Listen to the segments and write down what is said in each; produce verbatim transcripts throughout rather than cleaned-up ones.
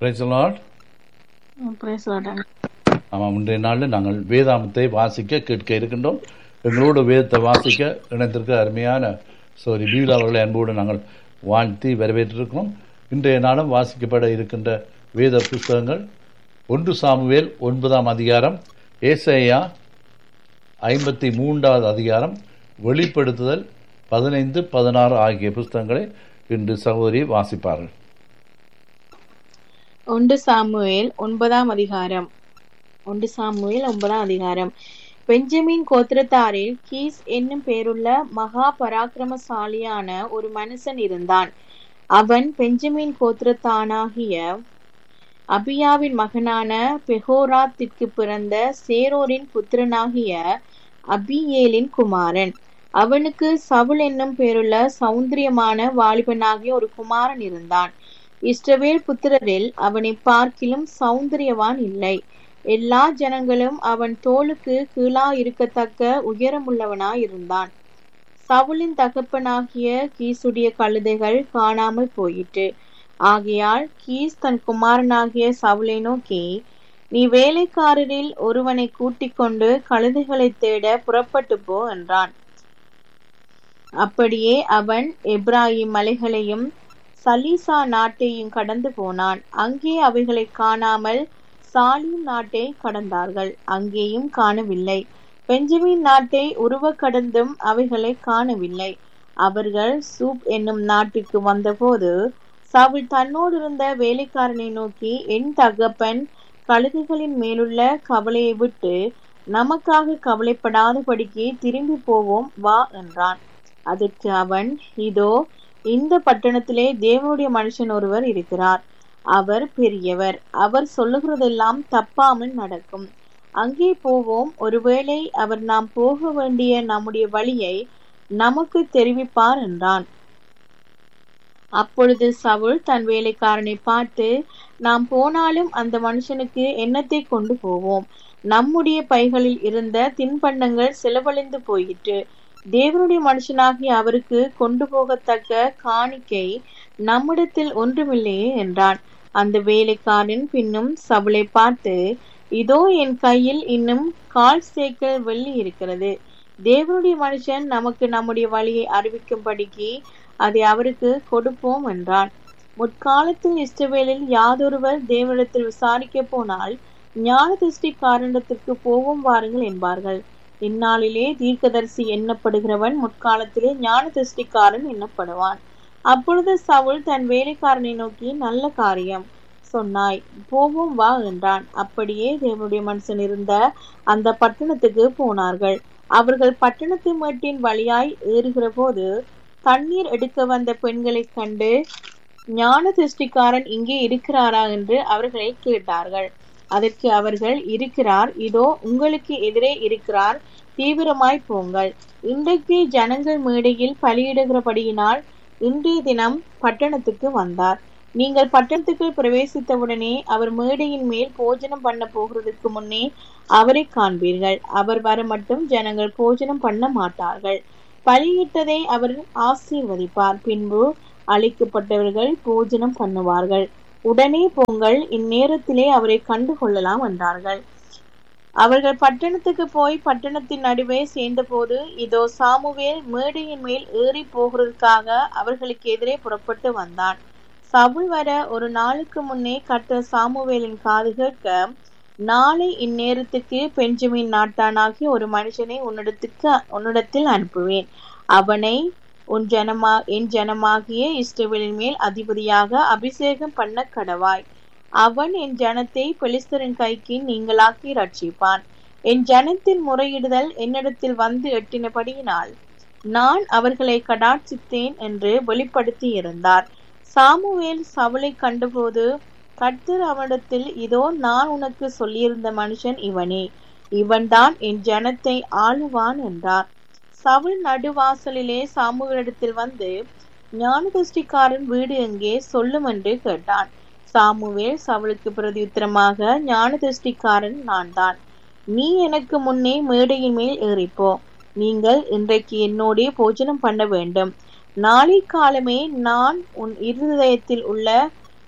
Praise the Lord. Praise the Lord. ஆமாம், இன்றைய நாளில் நாங்கள் வேதாமத்தை வாசிக்க கேட்க இருக்கின்றோம். எங்களோடு வேதத்தை வாசிக்க இணைந்திருக்க அருமையான சோரி பீலா அவர்களை அன்போடு நாங்கள் வாழ்த்தி வரவேற்றிருக்கிறோம். இன்றைய நாளும் வாசிக்கப்பட இருக்கின்ற வேத புஸ்தகங்கள் ஒன்று சாமுவேல் ஒன்பதாம் அதிகாரம், ஏசாயா ஐம்பத்தி மூன்றாவது அதிகாரம், வெளிப்படுத்துதல் பதினைந்து பதினாறு ஆகிய புஸ்தகங்களை இன்று சகோதரி வாசிப்பார்கள். ஒன்று சாமுவேல் ஒன்பதாம் அதிகாரம். ஒன்று சாமுவேல் ஒன்பதாம் அதிகாரம். பெஞ்சமின் கோத்திரத்தாரில் கீஸ் என்னும் பேருள்ள மகா பராக்கிரமசாலியான ஒரு மனுஷன் இருந்தான். அவன் பெஞ்சமின் கோத்திரத்தானாகிய அபியாவின் மகனான பெகோராத்திற்கு பிறந்த சேரோரின் புத்திரனாகிய அபியேலின் குமாரன். அவனுக்கு சவுல் என்னும் பேருள்ள சௌந்தரியமான வாலிபனாகிய ஒரு குமாரன் இருந்தான். இஸ்ரவேல் புத்திரரில் அவனை பார்க்கிலும் சௌந்தரியவான் இல்லை. எல்லா ஜனங்களும் அவன் தோளுக்கு கீழா இருக்கத்தக்க உயரமுள்ளவனாய் இருந்தான். சவுலின் தகப்பனாகிய கீசுடைய கழுதைகள் காணாமல் போயிற்று. ஆகையால் கீஸ் தன் குமாரனாகிய சவுலை நோக்கி, நீ வேலைக்காரரில் ஒருவனை கூட்டிக் கொண்டு கழுதைகளை தேட புறப்பட்டு போ என்றான். அப்படியே அவன் எப்ராயிம் மலைகளையும் சலீசா நாட்டையும் கடந்து போனான். அங்கே அவைகளை காணாமல் சாலிம் நாட்டை கடந்தார்கள், அங்கேயும் காணவில்லை. பெஞ்சமின் நாட்டை உருவ கடந்தும் அவைகளை காணவில்லை. அவர்கள் சூப் என்னும் நாட்டுக்கு வந்தபோது சவுல் தன்னோடு இருந்த வேலைக்காரனை நோக்கி, என் தகப்பன் கழுதைகளின் மேலுள்ள கவலையை விட்டு நமக்காக கவலைப்படாதபடிக்கு திரும்பி போவோம் வா என்றான். அதற்கு அவன், இதோ இந்த பட்டணத்திலே தேவனுடைய மனுஷன் ஒருவர் இருக்கிறார். அவர் பெரியவர். அவர் சொல்லுகிறதெல்லாம் தப்பாமல் நடக்கும். அங்கே போவோம். ஒருவேளை அவர் நாம் போக வேண்டிய நம்முடைய வழியை நமக்கு தெரிவிப்பார் என்றான். அப்பொழுது சவுல் தன் வேலைக்காரனை பார்த்து, நாம் போனாலும் அந்த மனுஷனுக்கு என்னத்தை கொண்டு போவோம்? நம்முடைய பைகளில் இருந்த தின்பண்டங்கள் செலவழிந்து போயிற்று. தேவனுடைய மனுஷனாகிய அவருக்கு கொண்டு போகத்தக்க காணிக்கை நம்மிடத்தில் ஒன்றுமில்லையே என்றான். அந்த வேலைக்காரன் பின்னும் சவுலை பார்த்து, இதோ என் கையில் இன்னும் கால் சேக்கல் வெள்ளி இருக்கிறது. தேவனுடைய மனுஷன் நமக்கு நம்முடைய வழியை அறிவிக்கும்படிக்கு அதை அவருக்கு கொடுப்போம் என்றான். முற்காலத்தில் இஸ்ரவேலில் யாதொருவர் தேவனிடத்தில் விசாரிக்க போனால் ஞான திருஷ்டிக்காரனிடத்திற்கு போவோம் வாருங்கள் என்பார்கள். இந்நாளிலே தீர்க்கதரிசி எண்ணப்படுகிறவன் முற்காலத்திலே ஞான திருஷ்டிக்காரன் எண்ணப்படுவான். அப்பொழுது சவுல் தன் வேலைக்காரனை நோக்கி, நல்ல காரியம் சொன்னாய், போவோம் வா என்றான். அப்படியே தேவனுடைய மனுஷன் இருந்த அந்த பட்டணத்துக்கு போனார்கள். அவர்கள் பட்டணத்து மேட்டின் வழியாய் ஏறுகிற போது தண்ணீர் எடுக்க வந்த பெண்களை கண்டு, ஞான திருஷ்டிக்காரன் இங்கே இருக்கிறாரா என்று அவர்களை கேட்டார்கள். அதற்கு அவர்கள், இருக்கிறார், இதோ உங்களுக்கு எதிரே இருக்கிறார், தீவிரமாய் போங்கள். இன்றைக்கு ஜனங்கள் மேடையில் பலியிடுகிறபடியினால் இன்றைய தினம் பட்டணத்துக்கு வந்தார். நீங்கள் பட்டணத்துக்கு பிரவேசித்தவுடனே அவர் மேடையின் மேல் போஜனம் பண்ண போகிறதுக்கு முன்னே அவரை காண்பீர்கள். அவர் வர மட்டும் ஜனங்கள் போஜனம் பண்ண மாட்டார்கள். பலியிட்டதை அவர் ஆசீர்வதிப்பார். பின்பு அழைக்கப்பட்டவர்கள் போஜனம் பண்ணுவார்கள். உடனே போங்கள், இந்நேரத்திலே அவரை கண்டு கொள்ளலாம் என்றார்கள். அவர்கள் பட்டணத்துக்கு போய் பட்டணத்தின் நடுவே சேர்ந்தபோது, இதோ சாமுவேல் மேடையின் மேல் ஏறி போகிறதுக்காக அவர்களுக்கு எதிரே புறப்பட்டு வந்தான். சவுல் வர ஒரு நாளுக்கு முன்னே கர்த்தர் சாமுவேலின் காது கேட்க, நாளை இந்நேரத்துக்கு பெஞ்சமின் நாட்டானாகி ஒரு மனுஷனை உன்னிடத்துக்கு உன்னிடத்தில் அனுப்புவேன். அவனை உன் ஜனமா என் ஜனமாகிய இஸ்ரவேலின் மேல் அதிபதியாக அபிஷேகம் பண்ண கடவாய். அவன் என் ஜனத்தை பெலிஸ்தரின் கைக்கு நீங்களாக்கி ரட்சிப்பான். என் ஜனத்தின் முறையிடுதல் என்னிடத்தில் வந்து எட்டினபடியினால் நான் அவர்களை கடாட்சித்தேன் என்று வெளிப்படுத்தி இருந்தார். சாமுவேல் சவுலை கண்டபோது கர்த்தர் அவனிடத்தில், இதோ நான் உனக்கு சொல்லியிருந்த மனுஷன் இவனே, இவன்தான் என் ஜனத்தை ஆளுவான் என்றார். சவுல் நடுவாசலிலே சாமுவேலிடத்தில் வந்து, ஞான திருஷ்டிக்காரன் வீடு எங்கே சொல்லும் என்று கேட்டான். சாமுவேல் சவுலுக்கு பிரதியுத்தரமாக, ஞான திருஷ்டிக்காரன் நான் தான். நீ எனக்கு முன்னே மேடையின் மேல் ஏறிப்போ. நீங்கள் இன்றைக்கு என்னோடே போஜனம் பண்ண வேண்டும். நாளை காலமே நான் உன் இருதயத்தில் உள்ள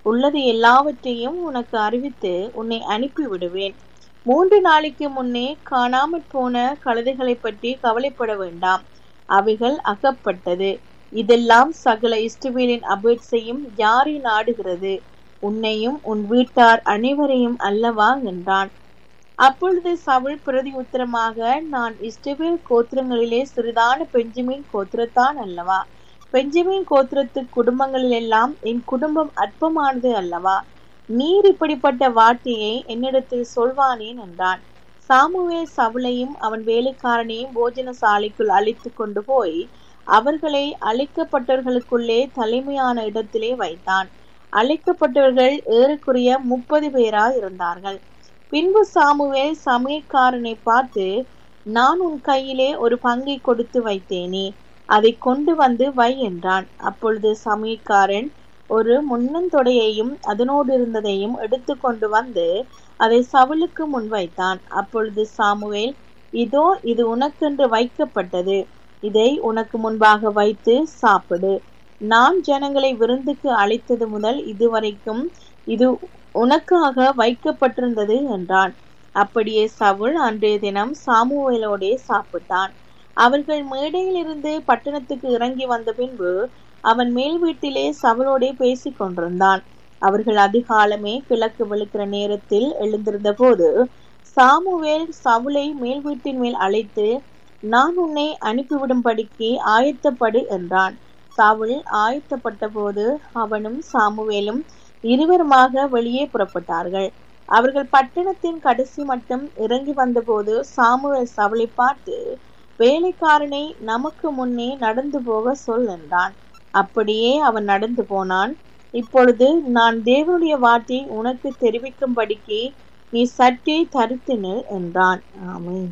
உள்ளது எல்லாவற்றையும் உனக்கு அறிவித்து உன்னை அனுப்பி விடுவேன். மூன்று நாளைக்கு முன்னே காணாமற் போன கழுதைகளை பற்றி கவலைப்பட வேண்டாம், அவைகள் அகப்பட்டது. இதெல்லாம் சகல இஸ்ரவேலின் அபேட்சையும் யாரை நாடுகிறது? உன்னையும் உன் வீட்டார் அனைவரையும் அல்லவா என்றான். அப்பொழுது சவுல் பிரதி உத்தரமாக, நான் இஸ்ரவேல் கோத்திரங்களிலே சிறிதான பெஞ்சமின் கோத்திரத்தான் அல்லவா? பெஞ்சமின் கோத்திரத்து குடும்பங்களிலெல்லாம் என் குடும்பம் அற்பமானது அல்லவா? நீர் இப்படிப்பட்ட வார்த்தையை என்னிடத்தில் சொல்வானேன் என்றான். சாமுவேல் சவுலையும் அவன் வேலைக்காரனையும் போஜன சாலைக்குள் அழைத்து கொண்டு போய் அவர்களை அழைக்கப்பட்டவர்களுக்குள்ளே தலைமையான இடத்திலே வைத்தான். அழைக்கப்பட்டவர்கள் ஏறக்குறைய முப்பது பேராய் இருந்தார்கள். பின்பு சாமுவேல் சமையற்காரனை பார்த்து, நான் உன் கையிலே ஒரு பங்கை கொடுத்து வைத்தேனே, அதை கொண்டு வந்து வை என்றான். அப்பொழுது சமையற்காரன் ஒரு முன்னந்தொடையையும் அதனோடு இருந்ததையும் எடுத்து கொண்டு வந்து அதை சவுலுக்கு முன் வைத்தான். அப்பொழுது சாமுவேல், இதோ இது உனக்கென்று வைக்கப்பட்டது, இதை உனக்கு முன்பாக வைத்து சாப்பிடு. நான் ஜனங்களை விருந்துக்கு அழைத்தது முதல் இதுவரைக்கும் இது உனக்காக வைக்கப்பட்டிருந்தது என்றான். அப்படியே சவுல் அன்றைய தினம் சாமுவேலோடே சாப்பிட்டான். அவர்கள் மேடையில் இருந்து பட்டணத்துக்கு இறங்கி வந்த பின்பு அவன் மேல் வீட்டிலே சவுலோடே பேசிக் கொண்டிருந்தான். அவர்கள் அதிகாலமே கிழக்கு வெளுக்கிற நேரத்தில் எழுந்திருந்த போது சாமுவேல் சவுலை மேல் வீட்டின் மேல் அழைத்து, நான் உன்னை அனுப்பிவிடும்படிக்கு ஆயத்தப்படு என்றான். சவுல் ஆயத்தப்பட்ட போது அவனும் சாமுவேலும் இருவருமாக வெளியே புறப்பட்டார்கள். அவர்கள் பட்டணத்தின் கடைசி மட்டும் இறங்கி வந்தபோது சாமுவேல் சவுலை பார்த்து, வேலைக்காரனை நமக்கு முன்னே நடந்து போக சொல் என்றான். அப்படியே அவன் நடந்து போனான். இப்பொழுது நான் தேவனுடைய வார்த்தை உனக்கு தெரிவிக்கும்படிக்கு நீ சற்றே தரித்து நில் என்றான். ஆமென்.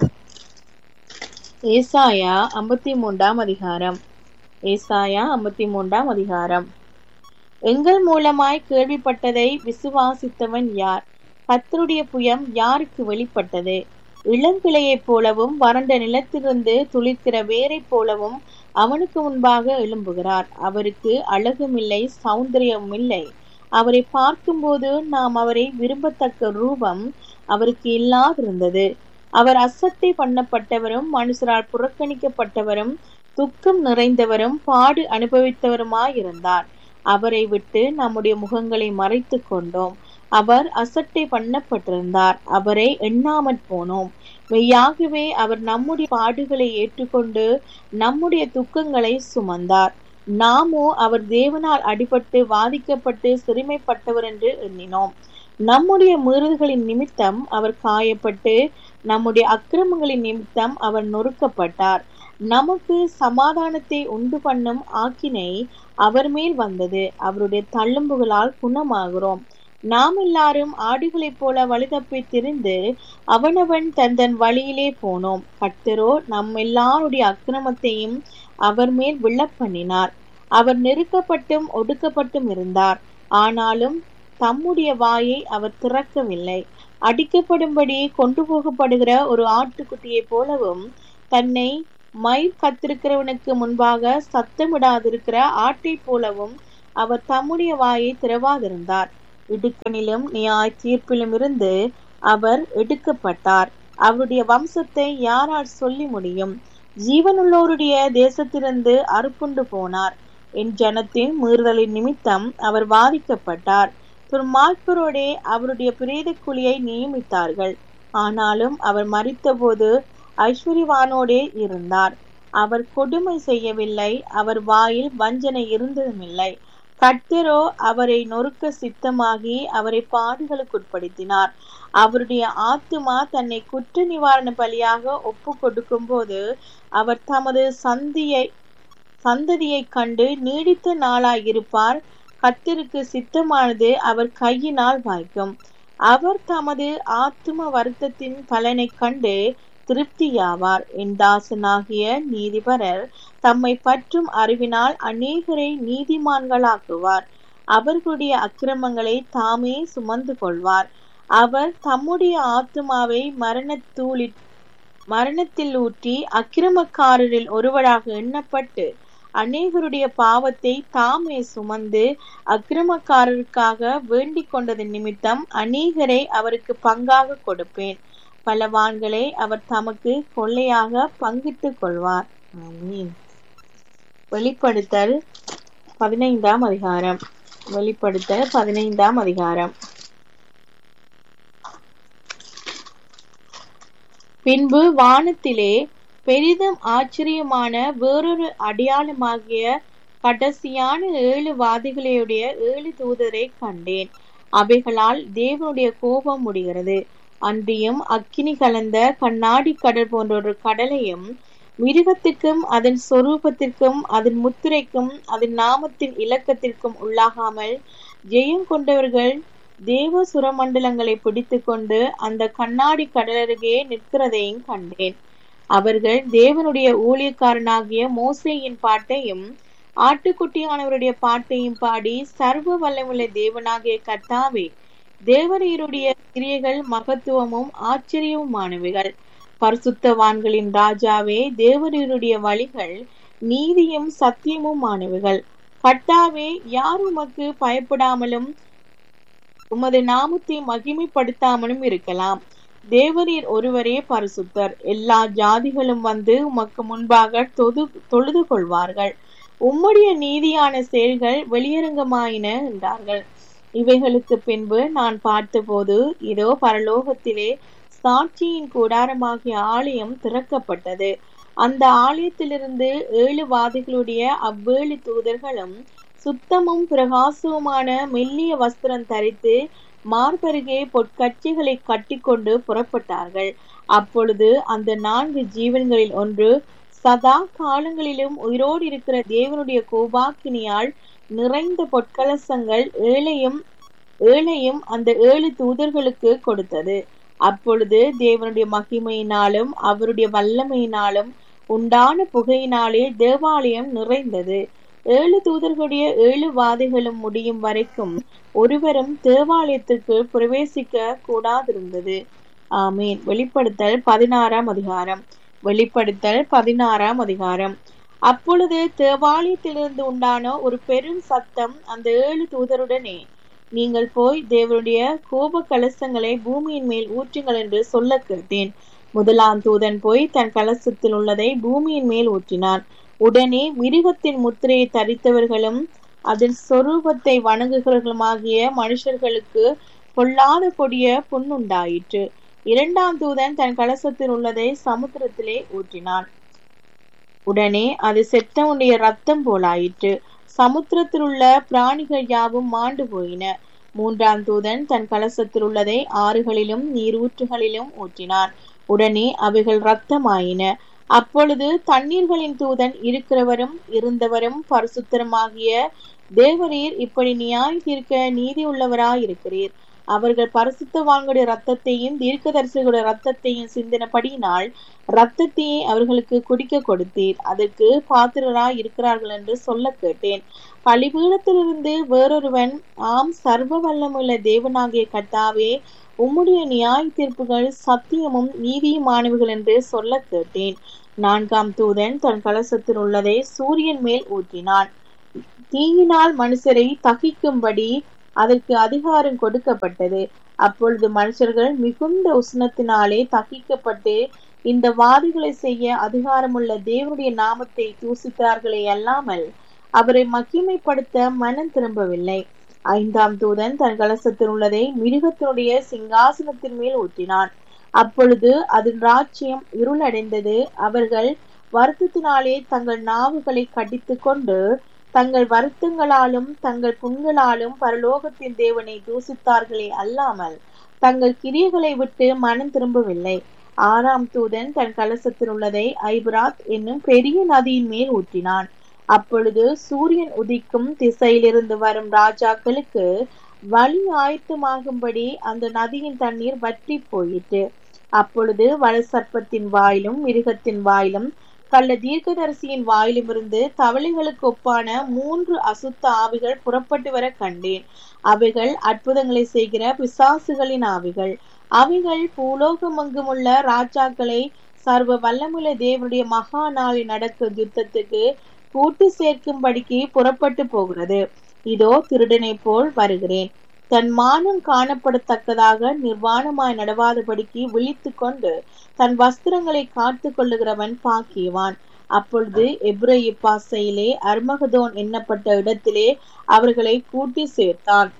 ஏசாயா ஐம்பத்தி மூன்றாம் அதிகாரம். ஏசாயா ஐம்பத்தி மூன்றாம் அதிகாரம். எங்கள் மூலமாய் கேள்விப்பட்டதை விசுவாசித்தவன் யார்? கர்த்தருடைய புயம் யாருக்கு வெளிப்பட்டது? இளங்கிளையைப் போலவும் வறண்ட நிலத்திலிருந்து துளிர்க்கிற வேரை போலவும் அவனுக்கு முன்பாக எழும்புகிறார். அவருக்கு அழகும் இல்லை, சௌந்தரியமும் இல்லை. அவரை பார்க்கும்போது நாம் அவரை விரும்பத்தக்க ரூபம் அவருக்கு இல்லாதிருந்தது. அவர் அசட்டை பண்ணப்பட்டவரும் மனுஷரால் புறக்கணிக்கப்பட்டவரும் துக்கம் நிறைந்தவரும் பாடு அனுபவித்தவருமாயிருந்தார். அவரை விட்டு நம்முடைய முகங்களை மறைத்து கொண்டோம். அவர் அசட்டை பண்ணப்பட்டிருந்தார், அவரை எண்ணாமற் போனோம். மெய்யாகவே அவர் நம்முடைய பாடுகளை ஏற்றுக்கொண்டு நம்முடைய துக்கங்களை சுமந்தார். நாமோ அவர் தேவனால் அடிபட்டு வாதிக்கப்பட்டு சிறுமைப்பட்டவர் என்று எண்ணினோம். நம்முடைய மீறுதல்களின் நிமித்தம் அவர் காயப்பட்டு நம்முடைய அக்கிரமங்களின் நிமித்தம் அவர் நொறுக்கப்பட்டார். நமக்கு சமாதானத்தை உண்டு பண்ணும் ஆக்கினை அவர் மேல் வந்தது. அவருடைய தள்ளும்புகளால் குணமாகிறோம். நாம் எல்லாரும் ஆடுகளைப் போல வழிதப்பி திரிந்து அவனவன் தன் தன் வழியிலே போனோம். கர்த்தரோ நம் எல்லாருடைய அக்கிரமத்தையும் அவர் மேல் விழப்பண்ணினார். அவர் நெருக்கப்பட்டும் ஒடுக்கப்பட்டும் இருந்தார், ஆனாலும் தம்முடைய வாயை அவர் திறக்கவில்லை. அடிக்கப்படும்படி கொண்டு போகப்படுகிற ஒரு ஆட்டுக்குட்டியை போலவும் தன்னை மயிர் கத்திருக்கிறவனுக்கு முன்பாக சத்தமிடாதிருக்கிற ஆட்டை போலவும் அவர் தம்முடைய வாயை திறவாதிருந்தார். இடுக்கணிலும் நியாய தீர்ப்பிலும் இருந்து அவர் எடுக்கப்பட்டார். அவருடைய வம்சத்தை யாரால் சொல்லி முடியும்? ஜீவனுள்ளோருடைய தேசத்திலிருந்து அறுப்புண்டு போனார். என் ஜனத்தின் மீறுதலின் நிமித்தம் அவர் வாதிக்கப்பட்டார். துன்மார்க்கரோடே அவருடைய பிரேத குழியை நியமித்தார்கள். ஆனாலும் அவர் மரித்தபோது ஐஸ்வர்யவானோடே இருந்தார். அவர் கொடுமை செய்யவில்லை, அவர் வாயில் வஞ்சனை இருந்ததுமில்லை. கர்த்தரோ அவரை நொறுக்க சித்தமாகி அவரை பாடுகளுக்குட்படுத்தினார். அவருடைய ஆத்துமா தன்னை குற்ற நிவாரண பலியாக ஒப்பு கொடுக்கும் போது அவர் தமது சந்தியை சந்ததியை கண்டு நீடித்த நாளாயிருப்பார். கர்த்தருக்கு சித்தமானது அவர் கையினால் வாய்க்கும். அவர் தமது ஆத்தும வருத்தத்தின் பலனை கண்டு திருப்தியாவார். என் தாசனாகிய நீதிபரர் தம்மை பற்றும் அறிவினால் அநேகரை நீதிமான்களாக்குவார். அவர்களுடைய அக்கிரமங்களை தாமே சுமந்து கொள்வார். அவர் தம்முடைய ஆத்துமாவை மரணத்தூளி மரணத்தில் ஊற்றி அக்கிரமக்காரரில் ஒருவராக எண்ணப்பட்டு அநேகருடைய பாவத்தை தாமே சுமந்து அக்கிரமக்காரருக்காக வேண்டிக் கொண்டதன் நிமித்தம் அநேகரை அவருக்கு பங்காக கொடுப்பேன். பலவான்களை அவர் தமக்கு கொள்ளையாக பங்கிட்டுக் கொள்வார். ஆமீன். வெளிப்படுத்தல் பதினைந்தாம் அதிகாரம். வெளிப்படுத்தல் பதினைந்தாம் அதிகாரம். பின்பு வானத்திலே பெரிதும் ஆச்சரியமான வேறொரு அடையாளமாகிய கடைசியான ஏழு வாதிகளுடைய ஏழு தூதரை கண்டேன். அவைகளால் தேவனுடைய கோபம் முடிகிறது. அன்றியும் அக்கினி கலந்த கண்ணாடி கடல் போன்ற ஒரு கடலையும் மிருகத்திற்கும் அதன் சொரூபத்திற்கும் அதன் முத்திரைக்கும் அதன் நாமத்தின் இலக்கத்திற்கும் உள்ளாகாமல் ஜெயம் கொண்டவர்கள் தேவ சுரமண்டலங்களை பிடித்து கொண்டு அந்த கண்ணாடி கடலருகே நிற்கிறதையும் கண்டேன். அவர்கள் தேவனுடைய ஊழியக்காரனாகிய மோசேயின் பாட்டையும் ஆட்டுக்குட்டியானவருடைய பாட்டையும் பாடி, சர்வ வல்லமுள்ள தேவனாகிய கர்த்தாவே, தேவரீருடைய கிரியைகள் மகத்துவமும் ஆச்சரியமுமானவைகள். பரிசுத்தவான்களின் ராஜாவே, தேவரீருடைய வழிகள் நீதியும் சத்தியமுமானவைகள். கர்த்தாவே, யார் உமக்கு பயப்படாமலும் உமது நாமத்தை மகிமைப்படுத்தாமலும் இருக்கலாம். தேவரீர் ஒருவரே பரிசுத்தர். எல்லா ஜாதிகளும் வந்து உமக்கு முன்பாக தொது தொழுது கொள்வார்கள். உம்முடைய நீதியான செயல்கள் வெளியரங்கமாயின என்றார்கள். இவைகளுக்கு பின்பு நான் பார்த்தபோது, இதோ பரலோகத்திலே சாட்சியின் கூடாரமாகிய ஆலயம் திறக்கப்பட்டது. அந்த ஆலயத்திலிருந்து ஏழு வாதிகளுடைய அவ்வேழு தூதர்களும் சுத்தமும் பிரகாசவுமான மெல்லிய வஸ்திரம் தரித்து மார்பருகே பொற்கச்சைகளை கட்டிக்கொண்டு புறப்பட்டார்கள். அப்பொழுது அந்த நான்கு ஜீவன்களில் ஒன்று சதா காலங்களிலும் உயிரோடு இருக்கிற தேவனுடைய கோபாக்கினியால் நிறைந்த பொற்கலசங்கள் ஏழையும் ஏழையும் அந்த ஏழு தூதர்களுக்கு கொடுத்தது. அப்பொழுது தேவனுடைய மகிமையினாலும் அவருடைய வல்லமையினாலும் உண்டான புகையினாலே தேவாலயம் நிறைந்தது. ஏழு தூதர்களுடைய ஏழு வாதைகளும் முடியும் வரைக்கும் ஒருவரும் தேவாலயத்திற்கு பிரவேசிக்க கூடாதிருந்தது. ஆமீன். வெளிப்படுத்தல் பதினாறாம் அதிகாரம். வெளிப்படுத்தல் பதினாறாம் அதிகாரம். அப்பொழுது தேவாலயத்திலிருந்து உண்டான ஒரு பெரும் சத்தம் அந்த ஏழு தூதருடனே, நீங்கள் போய் தேவனுடைய கோப கலசங்களை பூமியின் மேல் ஊற்றுங்கள் என்று சொல்ல கேட்டேன். முதலாம் தூதன் போய் தன் கலசத்தில் உள்ளதை பூமியின் மேல் ஊற்றினான். உடனே மிருகத்தின் முத்திரையை தரித்தவர்களும் அதன் சொரூபத்தை வணங்குகிறவர்களுமாகிய மனுஷர்களுக்கு பொல்லாத கொடிய புண்ணுண்டாயிற்று. இரண்டாம் தூதன் தன் கலசத்தில் உள்ளதை சமுத்திரத்திலே ஊற்றினான். உடனே அது செத்தவனுடைய ரத்தம் போலாயிற்று. சமுத்திரத்தில் உள்ள பிராணிகள் யாவும் மாண்டு போயின. மூன்றாம் தூதன் தன் கலசத்தில் உள்ளதை ஆறுகளிலும் நீரூற்றுகளிலும் ஊற்றினான். உடனே அவைகள் இரத்தமாயின. அப்பொழுது தண்ணீர்களின் தூதன் இருக்கிறவரும் இருந்தவரும் பரிசுத்தருமாகிய தேவரீர் இப்படி நியாய தீர்க்க நீதி உள்ளவராயிருக்கிறீர். அவர்கள் பரிசுத்தவான்களுடைய இரத்தத்தையும் தீர்க்கதரிசிகளுடைய இரத்தத்தையும் சிந்தினபடியினால் இரத்தத்தையே அவர்களுக்கு குடிக்க கொடுத்தீர். அதற்கு பாத்திரராய் இருக்கிறார்கள் என்று சொல்ல கேட்டேன். பலிபீடத்திலிருந்து வேறொருவன், ஆம், சர்வ வல்லமுள்ள தேவனாகிய கர்த்தாவே, உம்முடைய நியாய தீர்ப்புகள் சத்தியமும் நீதியுமானவைகள் என்று சொல்ல கேட்டேன். நான்காம் தூதன் தன் கலசத்தில் உள்ளதை சூரியன் மேல் ஊற்றினான். தீயினால் மனுஷரை தகிக்கும்படி அதற்கு அதிகாரம் கொடுக்கப்பட்டது. அப்பொழுது மனுஷர்கள் மிகுந்த உஷ்ணத்தினாலே தகிக்கப்பட்டு இந்த வாதிகளை செய்ய அதிகாரமுள்ள தேவனுடைய நாமத்தை தூசித்தார்களே அல்லாமல் அவரை மகிமைப்படுத்த மனம் திரும்பவில்லை. ஐந்தாம் தூதன் தன் கலசத்தில் உள்ளதை மிருகத்தினுடைய சிங்காசனத்தின் மேல் ஊற்றினான். அப்பொழுது அதன் ராஜ்யம் இருளடைந்தது. அவர்கள் வருத்தத்தினாலே தங்கள் நாவுகளை கடித்து கொண்டு தங்கள் வருத்தங்களாலும் தங்கள் புண்களாலும் பரலோகத்தின் தேவனை தூசித்தார்களே அல்லாமல் தங்கள் கிரியைகளை விட்டு மனம் திரும்பவில்லை. ஆறாம் தூதன் தன் கலசத்தில் உள்ளதை ஐபிராத் என்னும் பெரிய நதியின் மேல் ஊற்றினான். அப்பொழுது சூரியன் உதிக்கும் திசையிலிருந்து வரும் ராஜாக்களுக்கு வழி ஆயத்தமாகும்படி அந்த நதியின் தண்ணீர் வற்றி போயிற்று. அப்பொழுது வலசர்ப்பத்தின் வாயிலும் மிருகத்தின் வாயிலும் கள்ள தீர்க்கதரிசியின் வாயிலும் இருந்து தவளைகளுக்கு ஒப்பான மூன்று அசுத்த ஆவிகள் புறப்பட்டு வர கண்டேன். அவைகள் அற்புதங்களை செய்கிற பிசாசுகளின் ஆவிகள். அவைகள் பூலோகமெங்கும் உள்ள ராஜாக்களை சர்வ வல்லமுள்ள தேவனுடைய மகா நாளில் நடக்கும் யுத்தத்துக்கு கூட்டு சேர்க்கும்படிக்கு புறப்பட்டு போகிறது. இதோ திருடனை போல் வருகிறேன். தன் மானம் காணப்படத்தக்கதாக நிர்வாணமாய் நடவாதபடிக்கு விழித்து கொண்டு தன் வஸ்திரங்களை காத்து கொள்ளுகிறவன் பாக்கியவான். அப்பொழுது எபிரேய பாசையிலே அர்மகதோன் எண்ணப்பட்ட இடத்திலே அவர்களை கூட்டி சேர்த்தான்.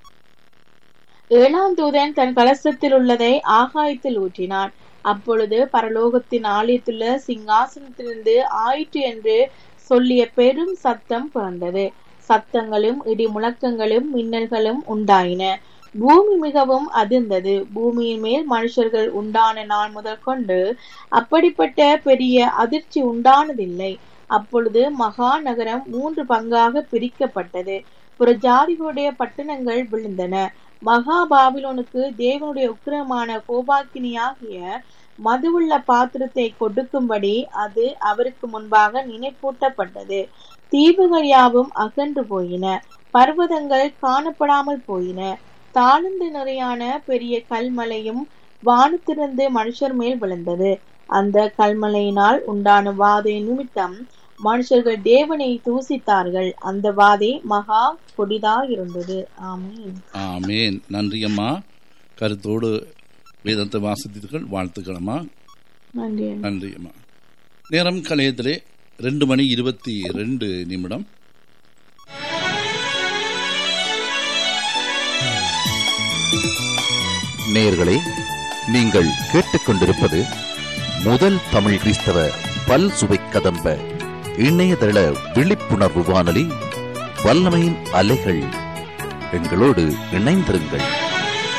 ஏழாம் தூதன் தன் கலசத்தில் உள்ளதை ஆகாயத்தில் ஊற்றினான். அப்பொழுது பரலோகத்தின் ஆலயத்துள்ள சிங்காசனத்திலிருந்து ஆயிற்று என்று சொல்லிய பெரும் சத்தம் பிறந்தது. சத்தங்களும் இடி முழக்கங்களும் மின்னல்களும் உண்டாயின. பூமி மிகவும் அதிர்ந்தது. பூமியின் மேல் மனுஷர்கள் உண்டான நாள் முதல் கொண்டு அப்படிப்பட்ட பெரிய அதிர்ச்சி உண்டானதில்லை. அப்பொழுது மகா நகரம் மூன்று பங்காக பிரிக்கப்பட்டது. புற ஜாதிகளுடைய பட்டணங்கள் விழுந்தன. மகா பாபிலோனுக்கு தேவனுடைய உக்கிரமான கோபாக்கினியாகிய மதுவுள்ள பாத்திரத்தை கொடுக்கும்படி அது அவருக்கு முன்பாக நினைப்பூட்டப்பட்டது. தீவுகள் யாவும் அகன்று போயின. பர்வதங்கள் காணப்படாமல் போயின. தாழ்ந்து நிறையான பெரிய கல்மலையும் வானத்திலிருந்து மனுஷர் மேல் விழுந்தது. அந்த கல்மலையினால் உண்டான வாதை நிமித்தம் மனுஷர்கள் தேவனை தூசித்தார்கள். அந்த வாதை மகா கொடிதா இருந்தது. ஆமீன். ஆமீன். நன்றி அம்மா. கருத்தோடு வேதத்தை வாசித்தீர்கள். வாழ்த்துக்களம்மா. நன்றி நன்றி அம்மா. நேரம் கலையத்திலே ரெண்டு மணி இருபத்தி ரெண்டு நிமிடம். நேயர்களே, நீங்கள் கேட்டுக்கொண்டிருப்பது முதல் தமிழ் கிறிஸ்தவ பல் சுவை கதம்ப இணையதள விழிப்புணர்வு வானொலி வல்லமையின் அலைகள். எங்களோடு இணைந்திருங்கள்.